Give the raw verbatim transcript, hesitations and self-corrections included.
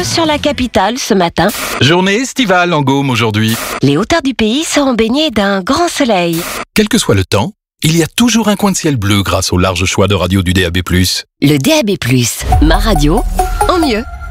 bleu sur la capitale ce matin. Journée estivale en Gaume aujourd'hui. Les hauteurs du pays seront baignées d'un grand soleil. Quel que soit le temps, il y a toujours un coin de ciel bleu grâce au large choix de radio du D A B plus. Le D A B plus, ma radio, en mieux.